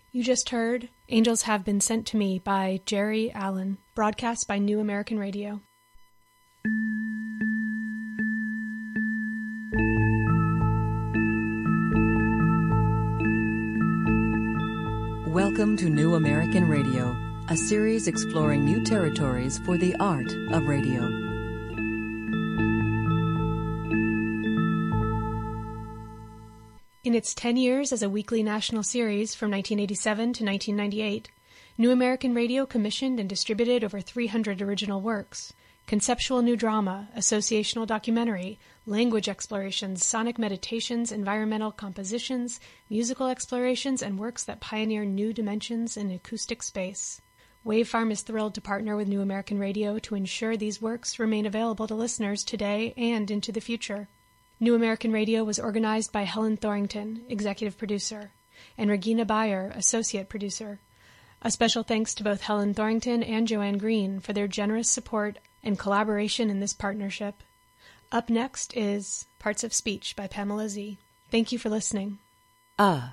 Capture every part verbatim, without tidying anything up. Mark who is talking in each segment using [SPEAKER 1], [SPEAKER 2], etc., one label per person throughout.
[SPEAKER 1] You just heard Angels Have Been Sent to Me by Jerry Allen, broadcast by New American Radio.
[SPEAKER 2] Welcome to New American Radio, a series exploring new territories for the art of radio.
[SPEAKER 1] In its ten years as a weekly national series from nineteen eighty-seven to nineteen ninety-eight, New American Radio commissioned and distributed over three hundred original works: conceptual new drama, associational documentary, language explorations, sonic meditations, environmental compositions, musical explorations, and works that pioneer new dimensions in acoustic space. Wave Farm is thrilled to partner with New American Radio to ensure these works remain available to listeners today and into the future. New American Radio was organized by Helen Thorington, executive producer, and Regina Bayer, associate producer. A special thanks to both Helen Thorington and Joanne Green for their generous support and collaboration in this partnership. Up next is Parts of Speech by Pamela Z. Thank you for listening.
[SPEAKER 3] A.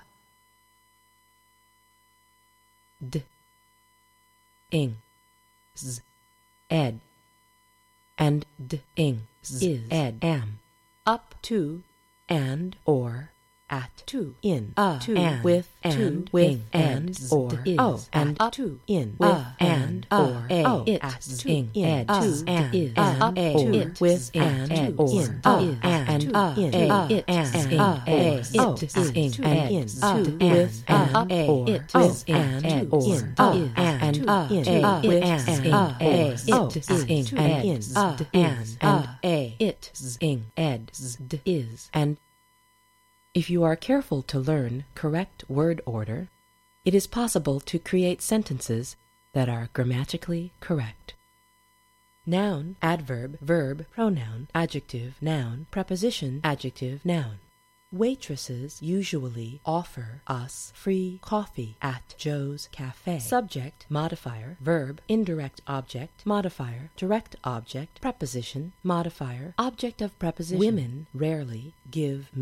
[SPEAKER 3] D. Ing. Z. Ed. And d. Ing. Z. Is. Ed. Am. Up to, and, or, at, to, in, a, to, and, with, and, with, and, or, oh, and, up, to, in, with, and, or, a, it, at, to, in, ed, to, and, is, up, to, it, with, and, or, in, a, and, a, in, a, it, and, a, it, is, in, and, in, to, with, and, or, it, with, and, or, in, a, and, a, in, with, and, a, it, is, in, and, in, a, and, a, it, zing, ed, zd, is, and. If you are careful to learn correct word order, it is possible to create sentences that are grammatically correct. Noun, adverb, verb, pronoun, adjective, noun, preposition, adjective, noun. Waitresses usually offer us free coffee at Joe's Cafe. Subject, modifier, verb, indirect object, modifier, direct object, preposition, modifier, object of preposition. Women rarely give